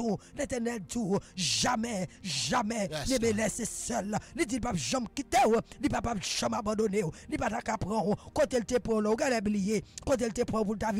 L'éternel tout, jamais, ne me laisse seul. Il dit pas jamais quitter, il pas jamais abandonner, il pas ta prendre, quand elle te prend, regarde oublier, quand elle te prend pour ta vie.